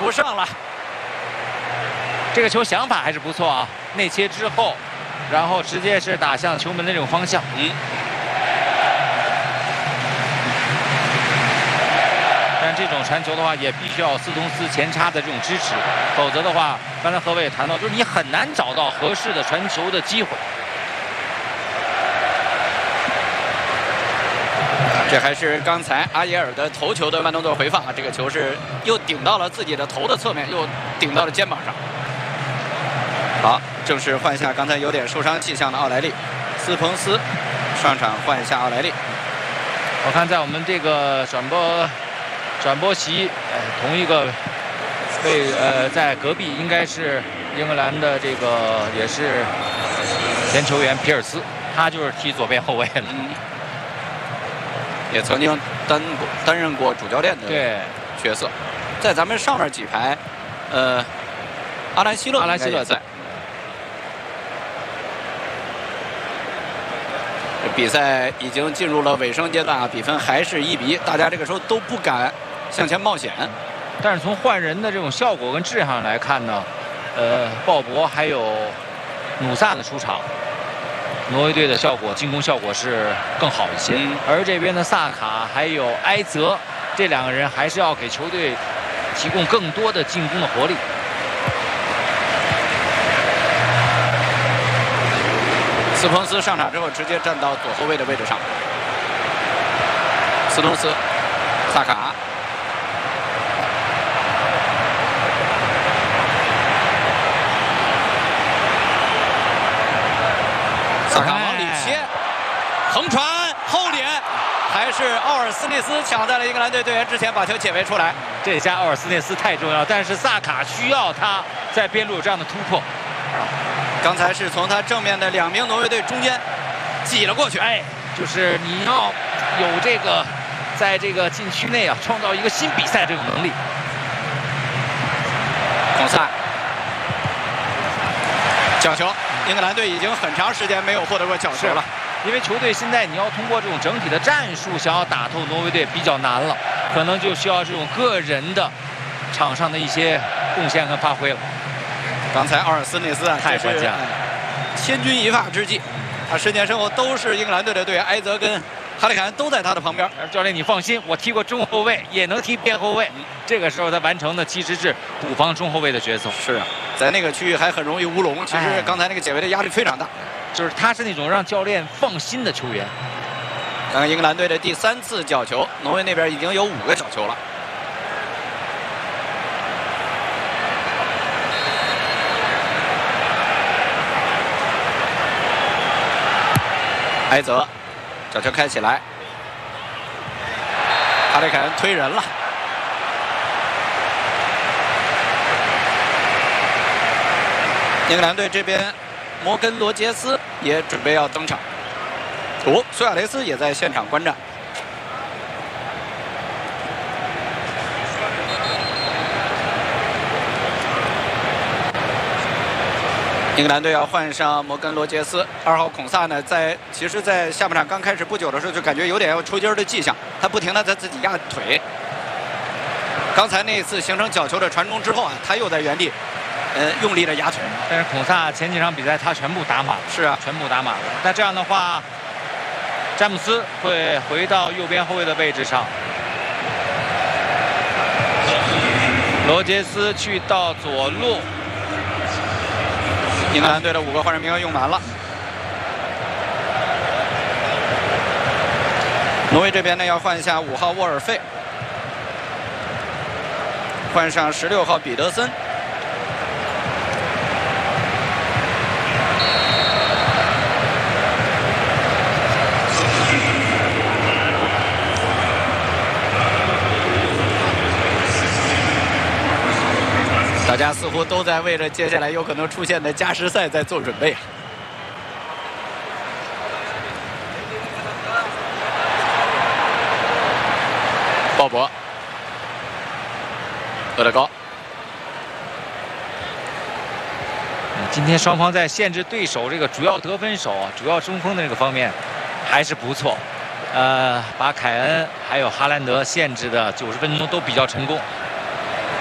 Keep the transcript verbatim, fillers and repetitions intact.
不上了。 这个球想法还是不错啊，内切之后，然后直接是打向球门的这种方向。 嗯。 但这种传球的话，也必须要斯通斯前插的这种支持，否则的话，刚才何伟也谈到，就是你很难找到合适的传球的机会。 这还是刚才阿耶尔的头球的慢动作回放啊，这个球是又顶到了自己的头的侧面，又顶到了肩膀上。好，正式换下刚才有点受伤迹象的奥莱利，斯彭斯上场换下奥莱利。 我看在我们这个转播转播席，呃，同一个被呃在隔壁应该是英格兰的这个也是前球员皮尔斯，他就是踢左边后卫的。 嗯，也曾经担过担任过主教练的角色，在咱们上面几排，呃，阿兰希勒， 阿兰希勒在。 比赛已经进入了尾声阶段啊，比分还是一比一，大家这个时候都不敢向前冒险。 但是从换人的这种效果跟质量来看呢，呃，鲍勃还有努萨的出场，挪威队的效果进攻效果是更好一些。嗯、而这边的萨卡还有埃泽这两个人还是要给球队提供更多的进攻的活力。 斯彭斯上场之后，直接站到左后卫的位置上。斯通斯、萨卡、萨卡往里切，横传后点，还是奥尔斯内斯抢在了英格兰队队员之前，把球解围出来。 这下奥尔斯内斯太重要，但是萨卡需要他在边路有这样的突破。 刚才是从他正面的两名挪威队中间挤了过去， 哎，就是你要有这个在这个禁区内啊创造一个新比赛这种能力。 孔萨角球，英格兰队已经很长时间没有获得过角球了， 因为球队现在你要通过这种整体的战术想要打透挪威队比较难了，可能就需要这种个人的场上的一些贡献和发挥了。 刚才奥尔斯内斯啊， 太关键了， 千钧一发之际，他身前身后都是英格兰队的队员，埃泽跟哈里凯恩都在他的旁边。 教练，你放心，我踢过中后卫，也能踢边后卫。嗯、这个时候他完成的其实是补防中后卫的角色。 是啊，在那个区域还很容易乌龙。其实刚才那个解围的压力非常大， 就是他是那种让教练放心的球员。 刚刚英格兰队的第三次角球，挪威那边已经有五个角球了。埃泽，角球开起来，哈里凯恩推人了。英格兰队这边，摩根罗杰斯也准备要登场。哦，苏亚雷斯也在现场观战。英格兰队要换上摩根罗杰斯，二号孔萨呢，在其实，在下半场刚开始不久的时候，就感觉有点要抽筋的迹象，他不停的在自己压腿。刚才那一次形成角球的传中之后啊，他又在原地，呃，用力的压腿。 但是孔萨前几场比赛他全部打满了， 是啊， 全部打满了。那这样的话，詹姆斯会回到右边后卫的位置上，罗杰斯去到左路。 英格兰队的五个换人名额用完了。挪威这边呢要换下五号沃尔费，换上十六号彼得森。大家似乎都在为了接下来有可能出现的加时赛在做准备啊。鲍勃、厄德高， 今天双方在限制对手这个主要得分手、主要中锋的这个方面还是不错。呃，把凯恩还有哈兰德限制的九十分钟都比较成功。